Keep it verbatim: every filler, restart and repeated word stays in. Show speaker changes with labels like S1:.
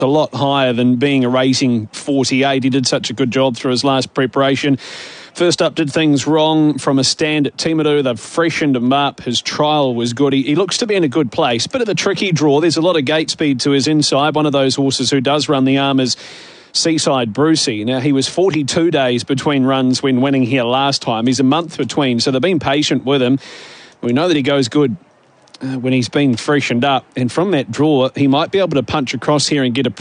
S1: a lot higher than being a racing forty-eight. He did such a good job through his last preparation. First up, did things wrong from a stand at Timaru. They've freshened him up. His trial was good. He, he looks to be in a good place. Bit of a tricky draw. There's a lot of gate speed to his inside. One of those horses who does run the arm is Seaside Brucey. Now, he was forty-two days between runs when winning here last time. He's a month between, so they've been patient with him. We know that he goes good uh, when he's been freshened up. And from that draw, he might be able to punch across here and get a